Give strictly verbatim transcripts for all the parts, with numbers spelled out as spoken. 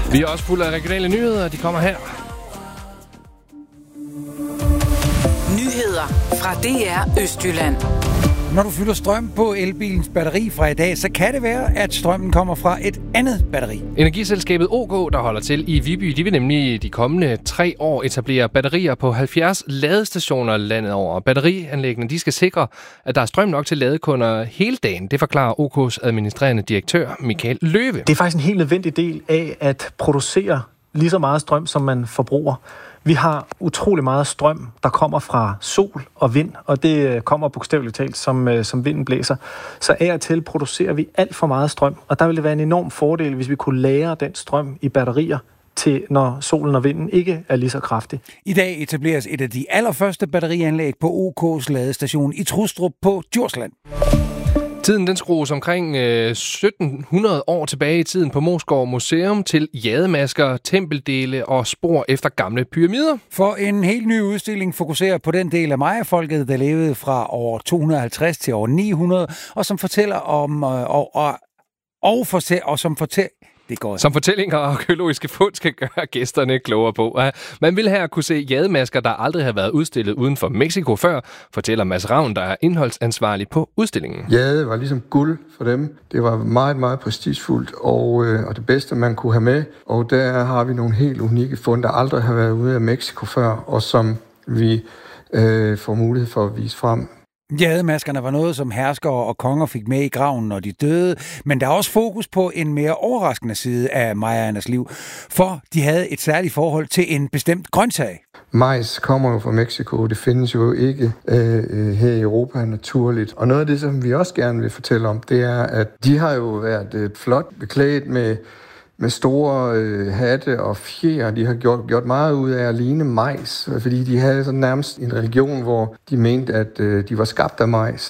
Vi er også fulde af regionale nyheder, de kommer her. Nyheder fra D R Østjylland. Når du fylder strøm på elbilens batteri fra i dag, så kan det være, at strømmen kommer fra et andet batteri. Energiselskabet O K, der holder til i Viby, de vil nemlig de kommende tre år etablere batterier på halvfjerds ladestationer landet over. Batterianlæggene, de skal sikre, at der er strøm nok til ladekunder hele dagen. Det forklarer O K's administrerende direktør Michael Løve. Det er faktisk en helt nødvendig del af at producere lige så meget strøm, som man forbruger. Vi har utrolig meget strøm, der kommer fra sol og vind, og det kommer bogstaveligt talt, som, som vinden blæser. Så af og til producerer vi alt for meget strøm, og der vil det være en enorm fordel, hvis vi kunne lagre den strøm i batterier, til når solen og vinden ikke er lige så kraftig. I dag etableres et af de allerførste batterianlæg på O K's ladestation i Trustrup på Djursland. Tiden den skrues omkring øh, sytten hundrede år tilbage i tiden på Moesgaard Museum til jademasker, tempeldele og spor efter gamle pyramider. For en helt ny udstilling fokuserer på den del af Maya-folket, der levede fra år to hundrede og halvtreds til år ni hundrede, og som fortæller om øh, og, og, og, fortæ- og som fortæller Det går. Som fortællinger og arkeologiske fund skal gøre gæsterne klogere på. Man vil her kunne se jademasker, der aldrig har været udstillet uden for Mexico før, fortæller Mads Ravn, der er indholdsansvarlig på udstillingen. Jade var ligesom guld for dem. Det var meget, meget prestigefuldt og, øh, og det bedste, man kunne have med. Og der har vi nogle helt unikke fund, der aldrig har været ude af Mexico før, og som vi øh, får mulighed for at vise frem. Jademaskerne var noget, som herskere og konger fik med i graven, når de døde, men der er også fokus på en mere overraskende side af mayaernes liv, for de havde et særligt forhold til en bestemt grøntsag. Majs kommer jo fra Mexico, det findes jo ikke øh, her i Europa naturligt. Og noget af det, som vi også gerne vil fortælle om, det er, at de har jo været øh, flot beklædt med med store øh, hatte og fjer. De har gjort, gjort meget ud af at ligne majs, fordi de havde sådan nærmest en religion, hvor de mente, at øh, de var skabt af majs.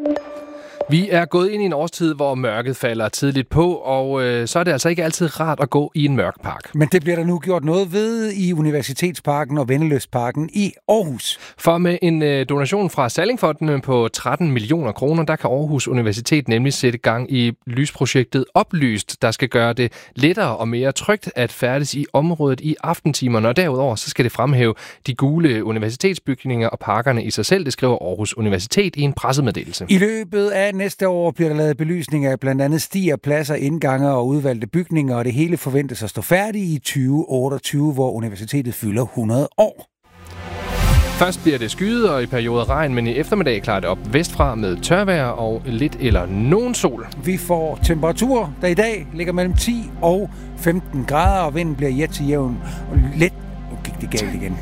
Vi er gået ind i en årstid, hvor mørket falder tidligt på, og øh, så er det altså ikke altid rart at gå i en mørk park. Men det bliver der nu gjort noget ved i Universitetsparken og Vennelystparken i Aarhus. For med en øh, donation fra Sallingfonden på tretten millioner kroner, der kan Aarhus Universitet nemlig sætte gang i lysprojektet Oplyst, der skal gøre det lettere og mere trygt at færdes i området i aftentimerne. Og derudover så skal det fremhæve de gule universitetsbygninger og parkerne i sig selv, det skriver Aarhus Universitet i en pressemeddelelse. I løbet af næste år bliver der lavet belysning af blandt andet stier, pladser, indgange og udvalgte bygninger, og det hele forventes at stå færdigt i tyve otteogtyve, hvor universitetet fylder hundrede år. Først bliver det skyet og i perioder regn, men i eftermiddag klarer det op vestfra med tørvejr og lidt eller nogen sol. Vi får temperaturer, der i dag ligger mellem ti og femten grader, og vinden bliver jet til jævn og lidt. Nu gik det galt igen.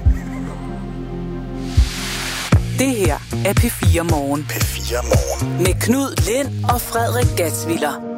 Det her er P fire Morgen. P fire Morgen. Med Knud Lind og Frederik Gatsviller.